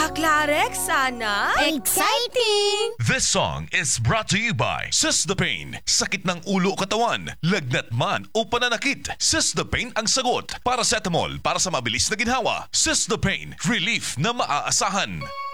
Clarek, sana? Exciting! This song is brought to you by Sis-The-Pain. Sakit ng ulo o katawan, lagnat man o pananakit. Sis-The-Pain ang sagot. Paracetamol para sa mabilis na ginhawa. Sis-The-Pain, relief na maaasahan.